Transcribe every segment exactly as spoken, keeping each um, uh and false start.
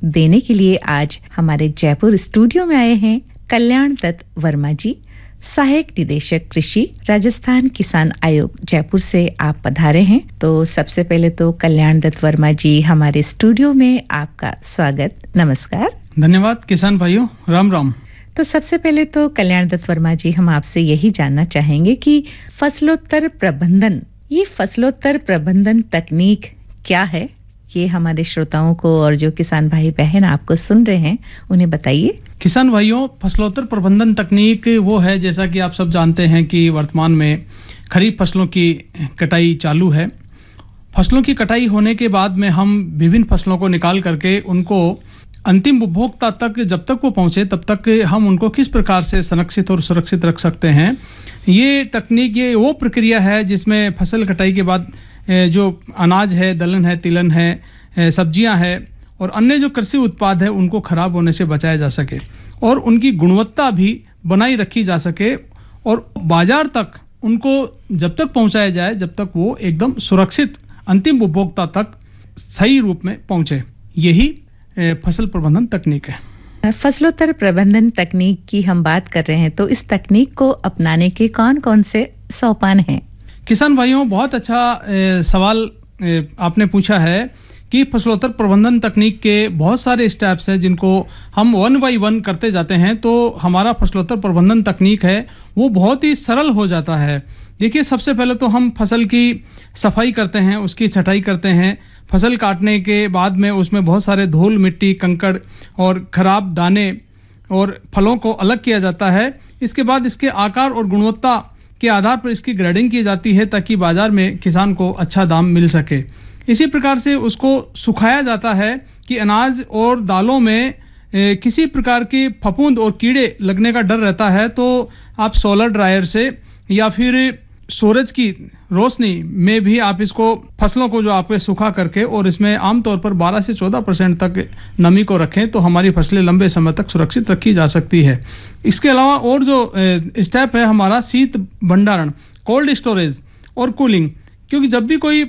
देने के लिए आज हमारे जयपुर स्टूडियो में आए हैं कल्याण दत्त वर्मा जी, सहायक निदेशक कृषि, राजस्थान किसान आयोग जयपुर से आप पधारे हैं। तो सबसे पहले तो कल्याण दत्त वर्मा जी, हमारे स्टूडियो में आपका स्वागत, नमस्कार। धन्यवाद किसान भाइयों, राम राम। तो सबसे पहले तो कल्याण दत्त वर्मा जी, हम आपसे यही जानना चाहेंगे कि फसलोत्तर प्रबंधन, ये फसलोत्तर प्रबंधन तकनीक क्या है? ये हमारे श्रोताओं को और जो किसान भाई बहन आपको सुन रहे हैं उन्हें बताइए। किसान भाइयों, फसलोत्तर प्रबंधन तकनीक वो है, जैसा कि आप सब जानते हैं कि वर्तमान में खरीफ फसलों की कटाई चालू है। फसलों की कटाई होने के बाद में हम विभिन्न फसलों को निकाल करके उनको अंतिम उपभोक्ता तक जब तक वो पहुंचे तब तक हम उनको किस प्रकार से संरक्षित और सुरक्षित रख सकते हैं। ये तकनीक, ये वो प्रक्रिया है जिसमें फसल कटाई के बाद जो अनाज है, दलहन है, तिलहन है, सब्जियां है और अन्य जो कृषि उत्पाद है उनको खराब होने से बचाया जा सके और उनकी गुणवत्ता भी बनाई रखी जा सके और बाजार तक उनको जब तक पहुंचाया जाए जब तक वो एकदम सुरक्षित अंतिम उपभोक्ता तक सही रूप में पहुंचे। यही फसल प्रबंधन तकनीक है। फसलोत्तर प्रबंधन तकनीक की हम बात कर रहे हैं, तो इस तकनीक को अपनाने के कौन कौन से सोपान हैं? किसान भाइयों, बहुत अच्छा ए, सवाल ए, आपने पूछा है कि फसलोत्तर प्रबंधन तकनीक के बहुत सारे स्टेप्स हैं जिनको हम वन बाय वन करते जाते हैं तो हमारा फसलोत्तर प्रबंधन तकनीक है वो बहुत ही सरल हो जाता है। देखिए, सबसे पहले तो हम फसल की सफाई करते हैं, उसकी छटाई करते हैं। फसल काटने के बाद में उसमें बहुत सारे धूल, मिट्टी, कंकड़ और खराब दाने और फलों को अलग किया जाता है। इसके बाद इसके आकार और गुणवत्ता के आधार पर इसकी ग्रेडिंग की जाती है ताकि बाजार में किसान को अच्छा दाम मिल सके। इसी प्रकार से उसको सुखाया जाता है कि अनाज और दालों में ए, किसी प्रकार की फफूंद और कीड़े लगने का डर रहता है तो आप सोलर ड्रायर से या फिर सूरज की रोशनी में भी आप इसको फसलों को जो आपके सुखा करके और इसमें आमतौर पर बारह से चौदह परसेंट तक नमी को रखें तो हमारी फसलें लंबे समय तक सुरक्षित रखी जा सकती है। इसके अलावा और जो स्टेप है हमारा शीत भंडारण, कोल्ड स्टोरेज और कूलिंग, क्योंकि जब भी कोई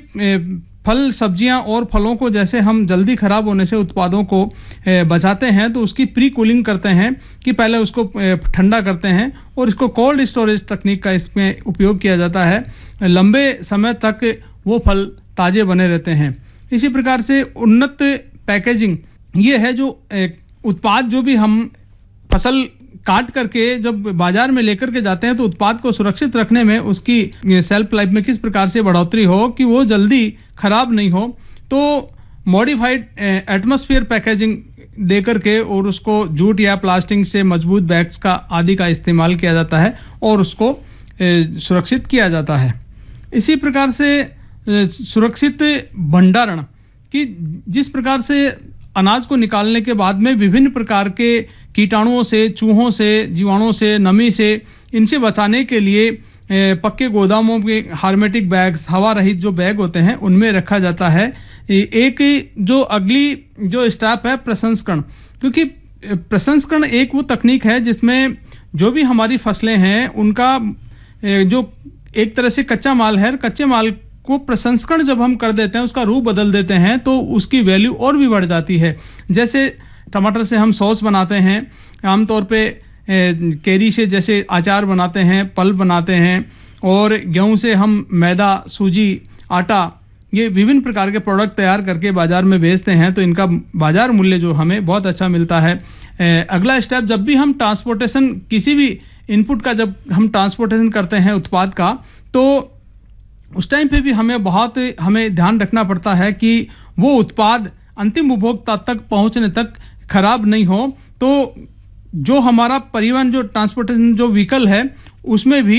फल, सब्जियां और फलों को जैसे हम जल्दी खराब होने से उत्पादों को बचाते हैं तो उसकी प्री कूलिंग करते हैं कि पहले उसको ठंडा करते हैं और इसको कोल्ड स्टोरेज तकनीक का इसमें उपयोग किया जाता है। लंबे समय तक वो फल ताजे बने रहते हैं। इसी प्रकार से उन्नत पैकेजिंग, ये है जो उत्पाद जो भी हम फसल काट करके जब बाजार में लेकर के जाते हैं तो उत्पाद को सुरक्षित रखने में उसकी सेल्फ लाइफ में किस प्रकार से बढ़ोतरी हो कि वो जल्दी खराब नहीं हो, तो मॉडिफाइड एटमॉस्फेयर पैकेजिंग देकर के और उसको जूट या प्लास्टिक से मजबूत बैग्स का आदि का इस्तेमाल किया जाता है और उसको सुरक्षित किया जाता है। इसी प्रकार से सुरक्षित भंडारण की, जिस प्रकार से अनाज को निकालने के बाद में विभिन्न प्रकार के कीटाणुओं से, चूहों से, जीवाणुओं से, नमी से, इनसे बचाने के लिए पक्के गोदामों के हार्मेटिक बैग्स, हवा रहित जो बैग होते हैं उनमें रखा जाता है। एक जो अगली जो स्टेप है प्रसंस्करण, क्योंकि प्रसंस्करण एक वो तकनीक है जिसमें जो भी हमारी फसलें हैं उनका जो एक तरह से कच्चा माल है, कच्चे माल को प्रसंस्करण जब हम कर देते हैं, उसका रूप बदल देते हैं तो उसकी वैल्यू और भी बढ़ जाती है। जैसे टमाटर से हम सॉस बनाते हैं, आमतौर पे कैरी से जैसे अचार बनाते हैं, पल्प बनाते हैं और गेहूं से हम मैदा, सूजी, आटा, ये विभिन्न प्रकार के प्रोडक्ट तैयार करके बाजार में बेचते हैं तो इनका बाजार मूल्य जो हमें बहुत अच्छा मिलता है। अगला स्टेप, जब भी हम ट्रांसपोर्टेशन, किसी भी इनपुट का जब हम ट्रांसपोर्टेशन करते हैं उत्पाद का, तो उस टाइम पे भी हमें बहुत हमें ध्यान रखना पड़ता है कि वो उत्पाद अंतिम उपभोक्ता तक पहुंचने तक खराब नहीं हो। तो जो हमारा परिवहन, जो ट्रांसपोर्टेशन जो व्हीकल है उसमें भी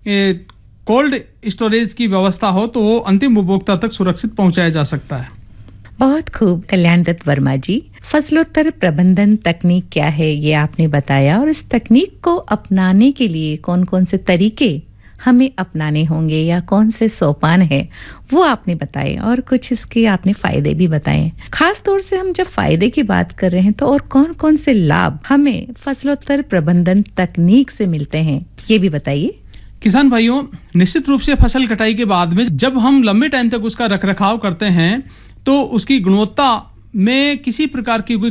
कोल्ड स्टोरेज की व्यवस्था हो तो वो अंतिम उपभोक्ता तक सुरक्षित पहुंचाया जा सकता है। बहुत खूब कल्याण दत्त वर्मा जी, फसलोत्तर प्रबंधन तकनीक क्या है ये आपने बताया और इस तकनीक को अपनाने के लिए कौन कौन से तरीके हमें अपनाने होंगे या कौन से सोपान है वो आपने बताए और कुछ इसके आपने फायदे भी बताए। खास तौर से हम जब फायदे की बात कर रहे हैं तो और कौन कौन से लाभ हमें फसलोत्तर प्रबंधन तकनीक से मिलते हैं ये भी बताइए। किसान भाइयों, निश्चित रूप से फसल कटाई के बाद में जब हम लंबे टाइम तक उसका रखरखाव करते हैं तो उसकी गुणवत्ता में किसी प्रकार की कोई